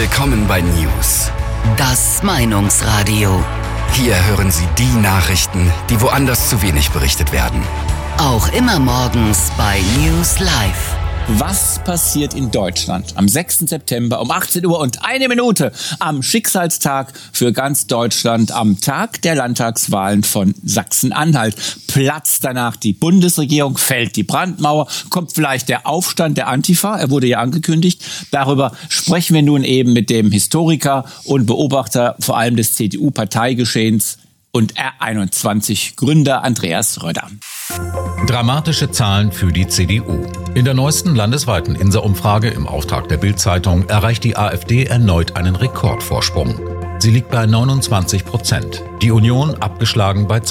Willkommen bei News. Das Meinungsradio. Hier hören Sie die Nachrichten, die woanders zu wenig berichtet werden. Auch immer morgens bei News Live. Was passiert in Deutschland am 6. September um 18 Uhr und 1 Minute am Schicksalstag für ganz Deutschland, am Tag der Landtagswahlen von Sachsen-Anhalt? Platzt danach die Bundesregierung, fällt die Brandmauer, kommt vielleicht der Aufstand der Antifa, er wurde ja angekündigt. Darüber sprechen wir nun eben mit dem Historiker und Beobachter vor allem des CDU-Parteigeschehens und R21-Gründer Andreas Röder. Dramatische Zahlen für die CDU. In der neuesten landesweiten INSA-Umfrage im Auftrag der Bild-Zeitung erreicht die AfD erneut einen Rekordvorsprung. Sie liegt bei 29%, die Union abgeschlagen bei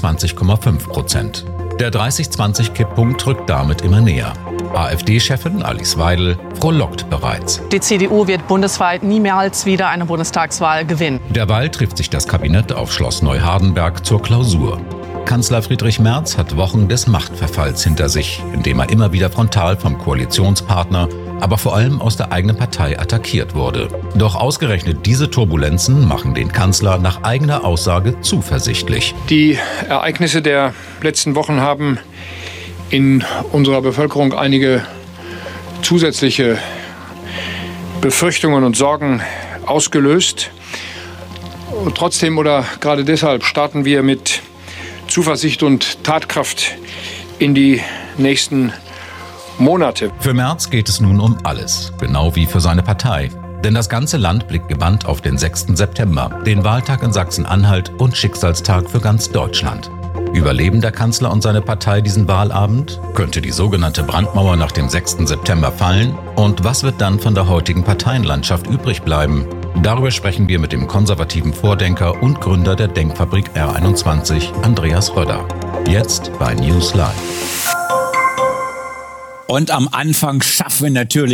20,5%. Der 30-20-Kipppunkt rückt damit immer näher. AfD-Chefin Alice Weidel frohlockt bereits. Die CDU wird bundesweit niemals wieder eine Bundestagswahl gewinnen. Derweil trifft sich das Kabinett auf Schloss Neuhardenberg zur Klausur. Kanzler Friedrich Merz hat Wochen des Machtverfalls hinter sich, indem er immer wieder frontal vom Koalitionspartner, aber vor allem aus der eigenen Partei attackiert wurde. Doch ausgerechnet diese Turbulenzen machen den Kanzler nach eigener Aussage zuversichtlich. Die Ereignisse der letzten Wochen haben in unserer Bevölkerung einige zusätzliche Befürchtungen und Sorgen ausgelöst. Und trotzdem oder gerade deshalb starten wir mit Zuversicht und Tatkraft in die nächsten Monate. Für Merz geht es nun um alles, genau wie für seine Partei. Denn das ganze Land blickt gebannt auf den 6. September, den Wahltag in Sachsen-Anhalt und Schicksalstag für ganz Deutschland. Überleben der Kanzler und seine Partei diesen Wahlabend? Könnte die sogenannte Brandmauer nach dem 6. September fallen? Und was wird dann von der heutigen Parteienlandschaft übrig bleiben? Darüber sprechen wir mit dem konservativen Vordenker und Gründer der Denkfabrik R21, Andreas Röder. Jetzt bei News Live. Und am Anfang schaffen wir natürlich